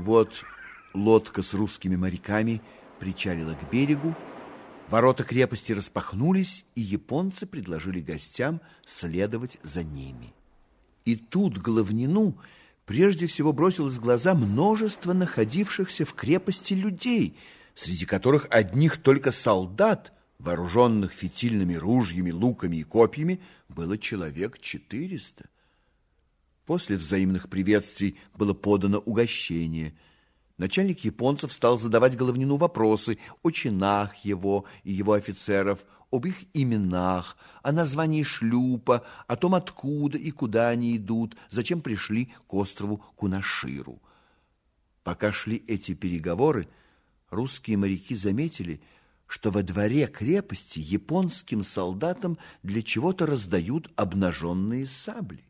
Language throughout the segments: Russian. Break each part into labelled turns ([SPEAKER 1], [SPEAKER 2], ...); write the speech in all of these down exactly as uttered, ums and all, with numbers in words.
[SPEAKER 1] Вот лодка с русскими моряками причалила к берегу, ворота крепости распахнулись, и японцы предложили гостям следовать за ними. И тут Головнину прежде всего бросилось в глаза множество находившихся в крепости людей, среди которых одних только солдат, вооруженных фитильными ружьями, луками и копьями, было человек четыреста. После взаимных приветствий было подано угощение. Начальник японцев стал задавать Головнину вопросы о чинах его и его офицеров, об их именах, о названии шлюпа, о том, откуда и куда они идут, зачем пришли к острову Кунаширу. Пока шли эти переговоры, русские моряки заметили, что во дворе крепости японским солдатам для чего-то раздают обнаженные сабли.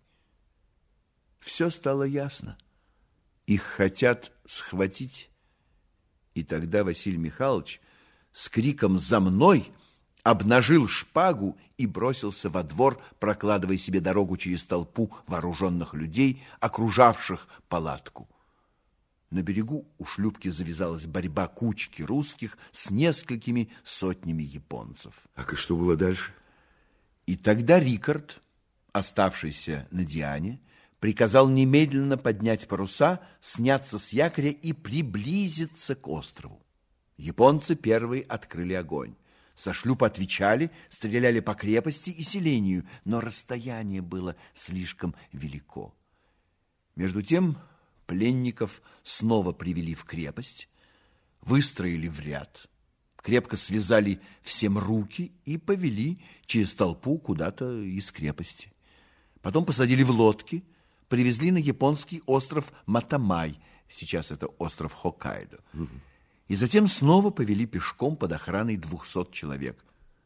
[SPEAKER 1] Все стало ясно. Их хотят схватить. И тогда Василий Михайлович с криком «За мной!» обнажил шпагу и бросился во двор, прокладывая себе дорогу через толпу вооруженных людей, окружавших палатку. На берегу у шлюпки завязалась борьба кучки русских с несколькими сотнями японцев.
[SPEAKER 2] А что было дальше?
[SPEAKER 1] И тогда Рикард, оставшийся на Диане, приказал немедленно поднять паруса, сняться с якоря и приблизиться к острову. Японцы первые открыли огонь. Со шлюпа отвечали, стреляли по крепости и селению, но расстояние было слишком велико. Между тем пленников снова привели в крепость, выстроили в ряд, крепко связали всем руки и повели через толпу куда-то из крепости. Потом посадили в лодки, привезли на японский остров Матамай, сейчас это остров Хоккайдо, угу. И затем снова повели пешком под охраной двухсот человек.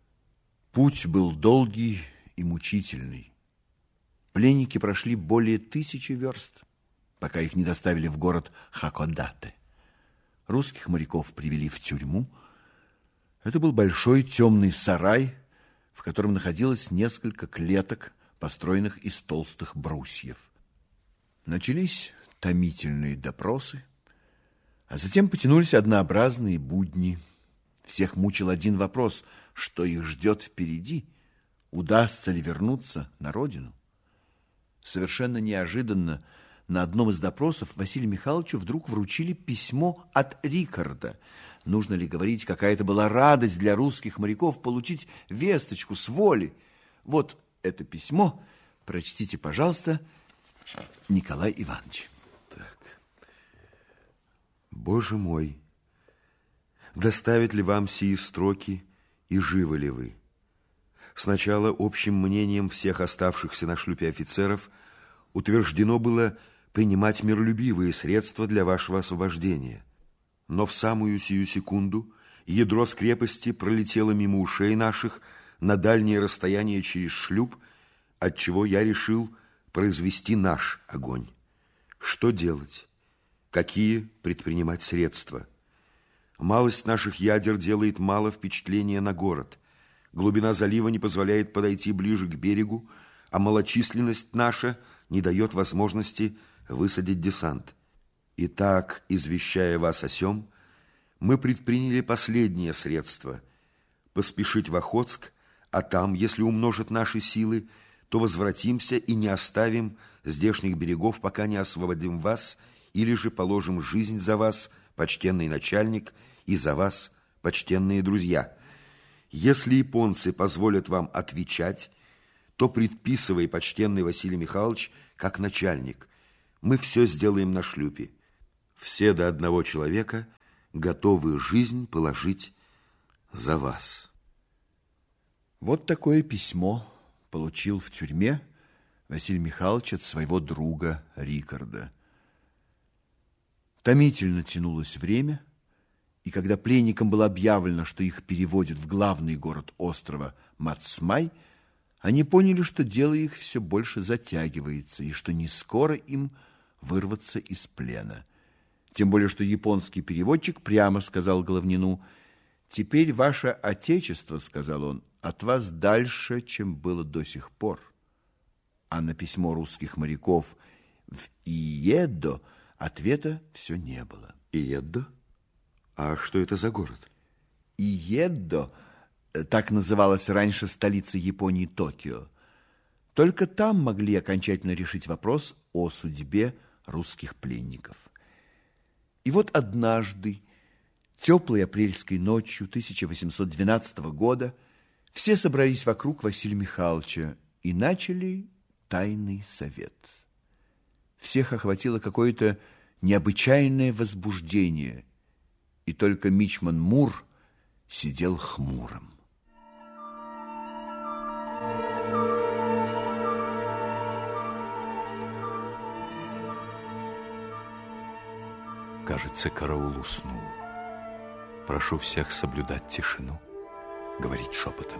[SPEAKER 1] Путь был долгий и мучительный. Пленники прошли более тысячи верст, пока их не доставили в город Хакодате. Русских моряков привели в тюрьму. Это был большой темный сарай, в котором находилось несколько клеток, построенных из толстых брусьев. Начались томительные допросы, а затем потянулись однообразные будни. Всех мучил один вопрос: что их ждет впереди? Удастся ли вернуться на родину? Совершенно неожиданно на одном из допросов Василию Михайловичу вдруг вручили письмо от Рикарда. Нужно ли говорить, какая это была радость для русских моряков получить весточку с воли? Вот это письмо. Прочтите, пожалуйста, Николай Иванович.
[SPEAKER 2] Так. Боже мой, доставят ли вам сии строки и живы ли вы? Сначала общим мнением всех оставшихся на шлюпе офицеров утверждено было принимать миролюбивые средства для вашего освобождения. Но в самую сию секунду ядро с крепости пролетело мимо ушей наших на дальнее расстояние через шлюп, отчего я решил произвести наш огонь. Что делать? Какие предпринимать средства? Малость наших ядер делает мало впечатления на город. Глубина залива не позволяет подойти ближе к берегу, а малочисленность наша не дает возможности высадить десант. Итак, извещая вас о сём, мы предприняли последнее средство – поспешить в Охотск, а там, если умножат наши силы, то возвратимся и не оставим здешних берегов, пока не освободим вас, или же положим жизнь за вас, почтенный начальник, и за вас, почтенные друзья. Если японцы позволят вам отвечать, то предписывай, почтенный Василий Михайлович, как начальник. Мы все сделаем на шлюпе. Все до одного человека готовы жизнь положить за вас.
[SPEAKER 1] Вот такое письмо получил в тюрьме Василий Михайлович от своего друга Рикарда. Томительно тянулось время, и когда пленникам было объявлено, что их переводят в главный город острова Мацмай, они поняли, что дело их все больше затягивается, и что не скоро им вырваться из плена. Тем более, что японский переводчик прямо сказал Головнину: «Теперь ваше отечество, — сказал он, — от вас дальше, чем было до сих пор». А на письмо русских моряков в Иеддо Ответа все не было.
[SPEAKER 2] Иеддо? А что это за город?
[SPEAKER 1] Иеддо, так называлась раньше столица Японии Токио. Только там могли окончательно решить вопрос о судьбе русских пленников. И вот однажды, теплой апрельской ночью тысяча восемьсот двенадцатого года, все собрались вокруг Василия Михайловича и начали тайный совет. Всех охватило какое-то необычайное возбуждение, и только мичман Мур сидел хмурым.
[SPEAKER 3] Кажется, караул уснул. Прошу всех соблюдать тишину, говорить шепотом.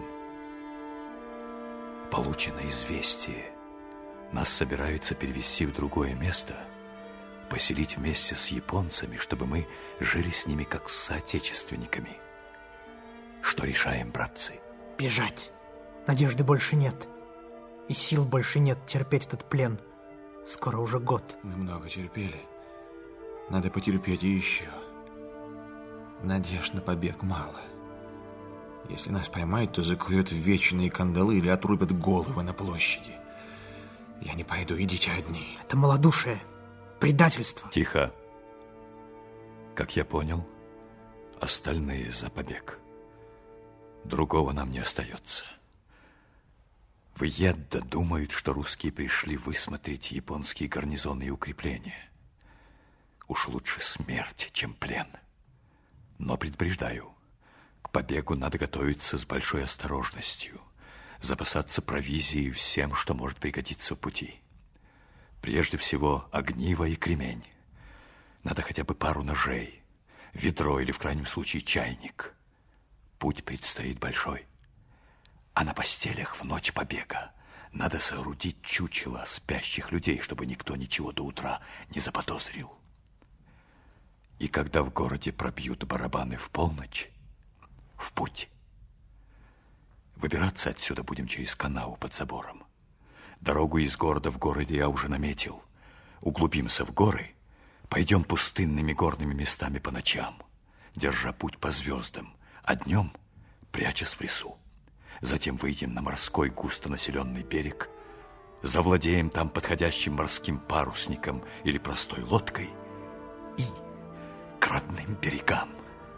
[SPEAKER 3] Получено известие. Нас собираются перевести в другое место, поселить вместе с японцами, чтобы мы жили с ними как с соотечественниками. Что решаем, братцы?
[SPEAKER 4] Бежать. Надежды больше нет. И сил больше нет терпеть этот плен. Скоро уже год.
[SPEAKER 5] Мы много терпели. Надо потерпеть и еще. Надежд на побег мало. Если нас поймают, то закуют в вечные кандалы или отрубят головы на площади. Я не пойду, идите одни.
[SPEAKER 4] Это малодушие, предательство.
[SPEAKER 3] Тихо. Как я понял, остальные за побег. Другого нам не остается. В Иеддо думают, что русские пришли высмотреть японские гарнизоны и укрепления. Уж лучше смерть, чем плен. Но предупреждаю, к побегу надо готовиться с большой осторожностью, запасаться провизией и всем, что может пригодиться в пути. Прежде всего, огниво и кремень. Надо хотя бы пару ножей, ведро или, в крайнем случае, чайник. Путь предстоит большой. А на постелях в ночь побега надо соорудить чучело спящих людей, чтобы никто ничего до утра не заподозрил. И когда в городе пробьют барабаны в полночь, в путь. Выбираться отсюда будем через канаву под забором. Дорогу из города в городе я уже наметил. Углубимся в горы, пойдем пустынными горными местами по ночам, держа путь по звездам, а днем прячась в лесу. Затем выйдем на морской густонаселенный берег, завладеем там подходящим морским парусником или простой лодкой и к родным берегам.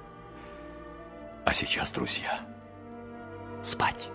[SPEAKER 3] А сейчас, друзья, спать.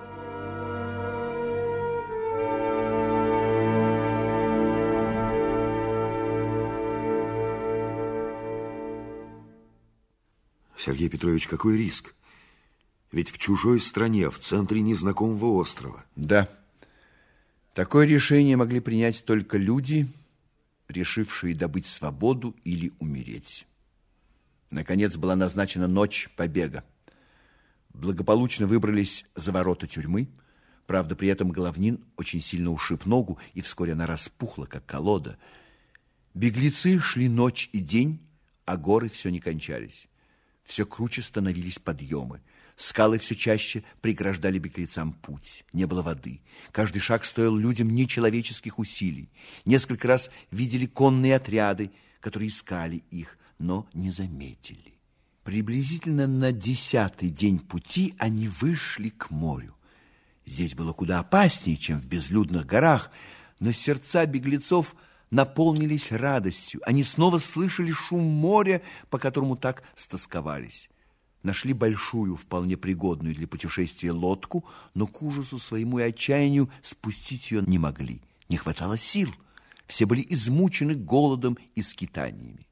[SPEAKER 2] Сергей Петрович, какой риск? Ведь в чужой стране, в центре незнакомого острова.
[SPEAKER 1] Да. Такое решение могли принять только люди, решившие добыть свободу или умереть. Наконец была назначена ночь побега. Благополучно выбрались за ворота тюрьмы. Правда, при этом Головнин очень сильно ушиб ногу, и вскоре она распухла, как колода. Беглецы шли ночь и день, а горы все не кончались. Все круче становились подъемы. Скалы все чаще преграждали беглецам путь. Не было воды. Каждый шаг стоил людям нечеловеческих усилий. Несколько раз видели конные отряды, которые искали их, но не заметили. Приблизительно на десятый день пути они вышли к морю. Здесь было куда опаснее, чем в безлюдных горах, но сердца беглецов наполнились радостью. Они снова слышали шум моря, по которому так стосковались. Нашли большую, вполне пригодную для путешествия лодку, но к ужасу своему и отчаянию спустить ее не могли. Не хватало сил. Все были измучены голодом и скитаниями.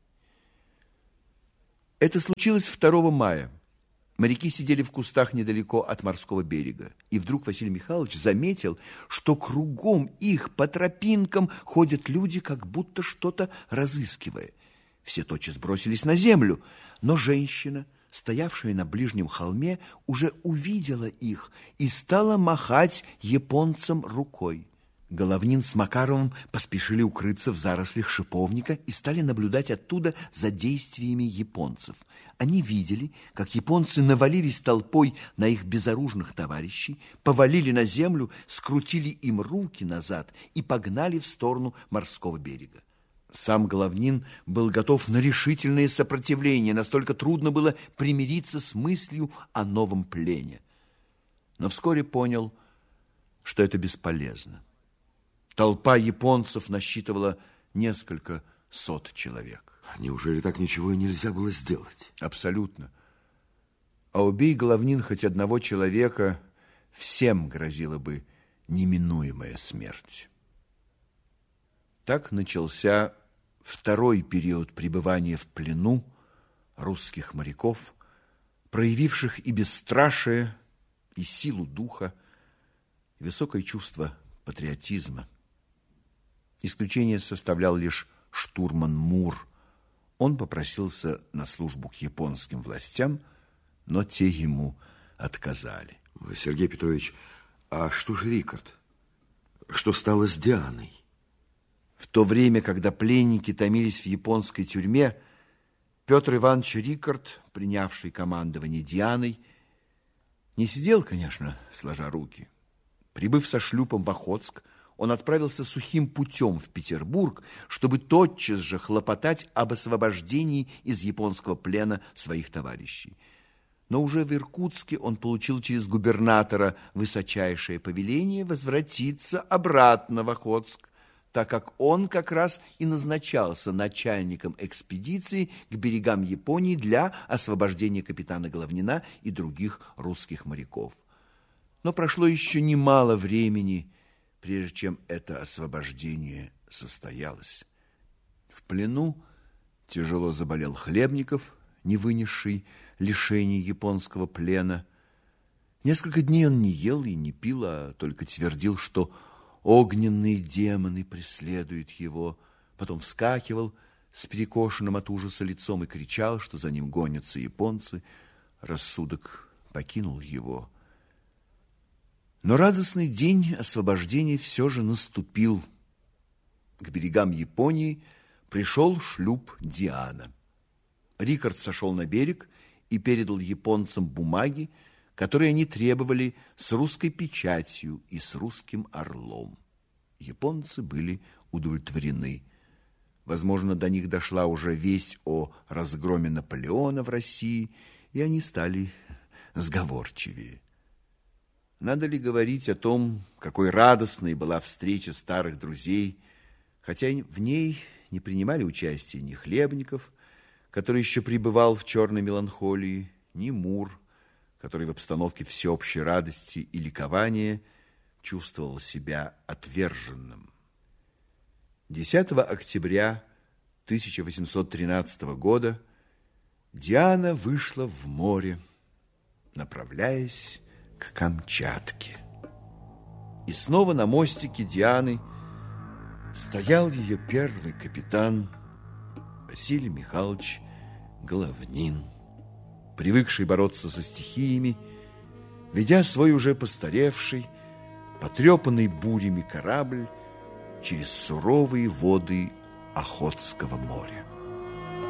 [SPEAKER 1] Это случилось второго мая. Моряки сидели в кустах недалеко от морского берега. И вдруг Василий Михайлович заметил, что кругом их по тропинкам ходят люди, как будто что-то разыскивая. Все тотчас бросились на землю, но женщина, стоявшая на ближнем холме, уже увидела их и стала махать японцам рукой. Головнин с Макаровым поспешили укрыться в зарослях шиповника и стали наблюдать оттуда за действиями японцев. Они видели, как японцы навалились толпой на их безоружных товарищей, повалили на землю, скрутили им руки назад и погнали в сторону морского берега. Сам Головнин был готов на решительное сопротивление, настолько трудно было примириться с мыслью о новом плене. Но вскоре понял, что это бесполезно. Толпа японцев насчитывала несколько сот человек.
[SPEAKER 2] Неужели так ничего и нельзя было сделать?
[SPEAKER 1] Абсолютно. А убей Головнин хоть одного человека, всем грозила бы неминуемая смерть. Так начался второй период пребывания в плену русских моряков, проявивших и бесстрашие, и силу духа, и высокое чувство патриотизма. Исключение составлял лишь штурман Мур. Он попросился на службу к японским властям, но те ему отказали.
[SPEAKER 2] Сергей Петрович, а что же Рикард? Что стало с Дианой?
[SPEAKER 1] В то время, когда пленники томились в японской тюрьме, Петр Иванович Рикард, принявший командование Дианой, не сидел, конечно, сложа руки. Прибыв со шлюпом в Охотск, он отправился сухим путем в Петербург, чтобы тотчас же хлопотать об освобождении из японского плена своих товарищей. Но уже в Иркутске он получил через губернатора высочайшее повеление возвратиться обратно в Охотск, так как он как раз и назначался начальником экспедиции к берегам Японии для освобождения капитана Головнина и других русских моряков. Но прошло еще немало времени, прежде чем это освобождение состоялось. В плену тяжело заболел Хлебников, не вынесший лишений японского плена. Несколько дней он не ел и не пил, а только твердил, что огненные демоны преследуют его. Потом вскакивал с перекошенным от ужаса лицом и кричал, что за ним гонятся японцы. Рассудок покинул его. Но радостный день освобождения все же наступил. К берегам Японии пришел шлюп Диана. Рикард сошел на берег и передал японцам бумаги, которые они требовали с русской печатью и с русским орлом. Японцы были удовлетворены. Возможно, до них дошла уже весть о разгроме Наполеона в России, и они стали сговорчивее. Надо ли говорить о том, какой радостной была встреча старых друзей, хотя в ней не принимали участия ни Хлебников, который еще пребывал в черной меланхолии, ни Мур, который в обстановке всеобщей радости и ликования чувствовал себя отверженным. десятого октября тысяча восемьсот тринадцатого года Диана вышла в море, направляясь к Камчатке. И снова на мостике Дианы стоял ее первый капитан Василий Михайлович Головнин, привыкший бороться со стихиями, ведя свой уже постаревший, потрепанный бурями корабль через суровые воды Охотского моря.